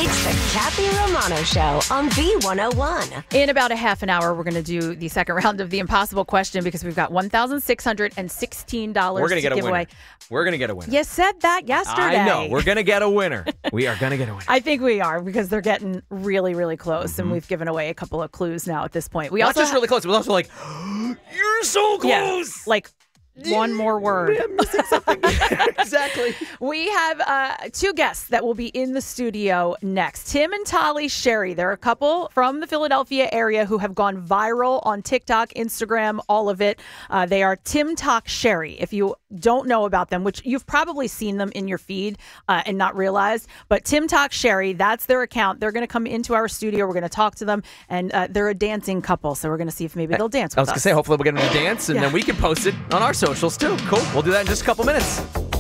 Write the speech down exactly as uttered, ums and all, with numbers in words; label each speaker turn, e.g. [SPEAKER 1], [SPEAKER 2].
[SPEAKER 1] It's the Kathy Romano Show on B one oh one.
[SPEAKER 2] In about a half an hour, we're going to do the second round of the impossible question because we've got one thousand six hundred sixteen dollars
[SPEAKER 3] We're going to get a winner.
[SPEAKER 2] away.
[SPEAKER 3] We're going to get a winner.
[SPEAKER 2] You said that yesterday.
[SPEAKER 3] I know. We're going to get a winner. We are going to get a winner.
[SPEAKER 2] I think we are because they're getting really, really close,
[SPEAKER 3] Mm-hmm.
[SPEAKER 2] and we've given away a couple of clues now at this point. We
[SPEAKER 3] Not
[SPEAKER 2] also
[SPEAKER 3] just
[SPEAKER 2] ha-
[SPEAKER 3] really close, but also like, you're so close.
[SPEAKER 2] Yeah, like one more word.
[SPEAKER 3] I'm missing something. Exactly.
[SPEAKER 2] We have uh, two guests that will be in the studio next. Tim and Tali Sherry. They're a couple from the Philadelphia area who have gone viral on TikTok, Instagram, all of it. Uh, they are Tim Talk Sherry. If you don't know about them, which you've probably seen them in your feed uh, and not realized, but Tim Talk Sherry, that's their account. They're going to come into our studio. We're going to talk to them, and uh, they're a dancing couple, so we're going to see if maybe they'll dance with
[SPEAKER 3] I was
[SPEAKER 2] us.
[SPEAKER 3] going to say, hopefully we'll get them to dance, and
[SPEAKER 2] Yeah.
[SPEAKER 3] then we can post it on our socials, too. Cool. We'll do that in just a couple minutes.